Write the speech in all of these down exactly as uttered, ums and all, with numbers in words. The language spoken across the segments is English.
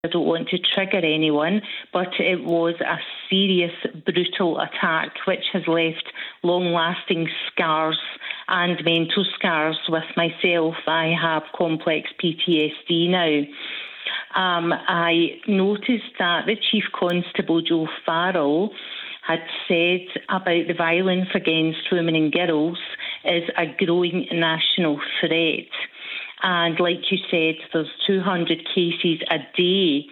I don't want to trigger anyone, but it was a serious, brutal attack which has left long-lasting scars and mental scars with myself. I have complex P T S D now. Um, I noticed that the Chief Constable, Joe Farrell, had said about the violence against women and girls is a growing national threat. And like you said, there's two hundred cases a day.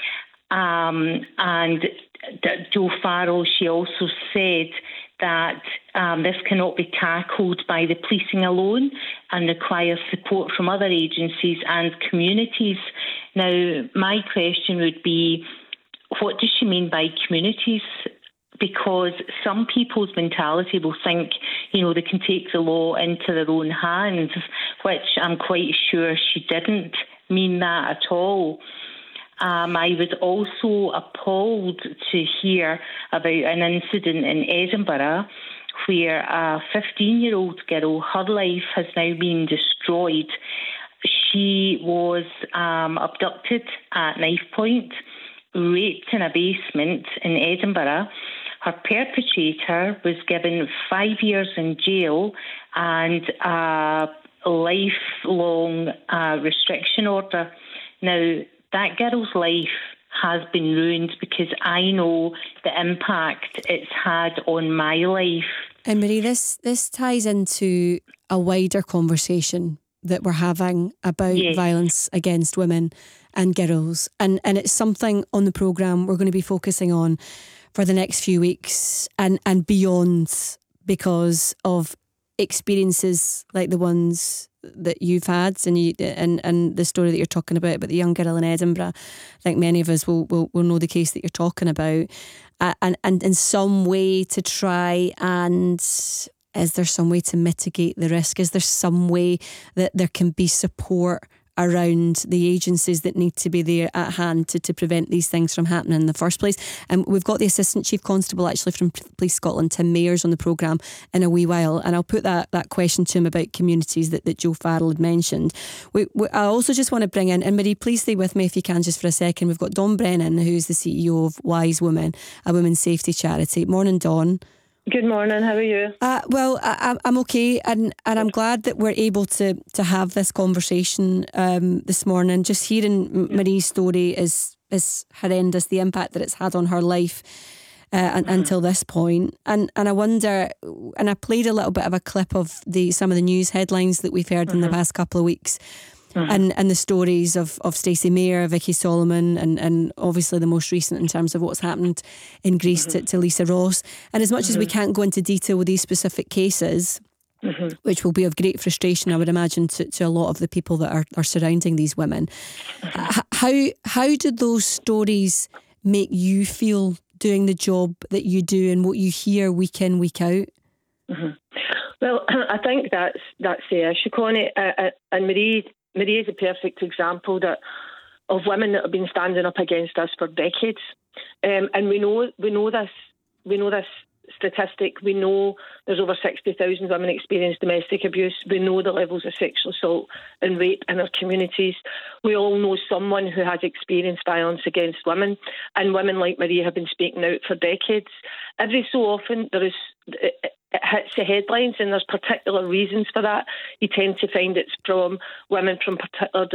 Um, and D- Joe Farrell, she also said that um, this cannot be tackled by the policing alone and requires support from other agencies and communities. Now, my question would be, what does she mean by communities? Because some people's mentality will think, you know, they can take the law into their own hands, which I'm quite sure she didn't mean that at all. Um, I was also appalled to hear about an incident in Edinburgh where a fifteen-year-old girl, her life has now been destroyed. She was um, abducted at knife point, raped in a basement in Edinburgh. Her perpetrator was given five years in jail and a lifelong uh, restriction order. Now, that girl's life has been ruined because I know the impact it's had on my life. And Marie, this, this ties into a wider conversation that we're having about yes. violence against women and girls. And, and it's something on the programme we're going to be focusing on for the next few weeks and, and beyond, because of experiences like the ones that you've had and you and, and the story that you're talking about about the young girl in Edinburgh. I think many of us will, will, will know the case that you're talking about, uh, and, and in some way to try and is there some way to mitigate the risk? Is there some way that there can be support around the agencies that need to be there at hand to, to prevent these things from happening in the first place? And we've got the Assistant Chief Constable actually from Police Scotland, Tim Mayers, on the programme in a wee while, and I'll put that, that question to him about communities that, that Joe Farrell had mentioned. We, we, I also just want to bring in, and Marie, please stay with me if you can just for a second. We've got Dawn Brennan, who's the C E O of Wise Women, a women's safety charity. Morning, Dawn. Good morning, how are you? Uh, well, I, I'm okay, and, and I'm glad that we're able to, to have this conversation um, this morning. Just hearing yeah. Marie's story is is horrendous, the impact that it's had on her life uh, mm-hmm. until this point. And and I wonder, and I played a little bit of a clip of the some of the news headlines that we've heard mm-hmm. in the past couple of weeks. Mm-hmm. And and the stories of, of Stacey Mayer, Vicky Solomon, and, and obviously the most recent in terms of what's happened in Greece mm-hmm. to, to Lisa Ross. And as much mm-hmm. as we can't go into detail with these specific cases, mm-hmm. which will be of great frustration, I would imagine, to, to a lot of the people that are, are surrounding these women, mm-hmm. how how did those stories make you feel doing the job that you do and what you hear week in, week out? Mm-hmm. Well, I think that's that's the issue, Connie, uh, uh, and Marie. Marie is a perfect example that of women that have been standing up against us for decades, um, and we know we know this we know this statistic. We know there's over sixty thousand women experience domestic abuse. We know the levels of sexual assault and rape in our communities. We all know someone who has experienced violence against women, and women like Marie have been speaking out for decades. Every so often there is. It, It hits the headlines, and there's particular reasons for that. You tend to find it's from women from particular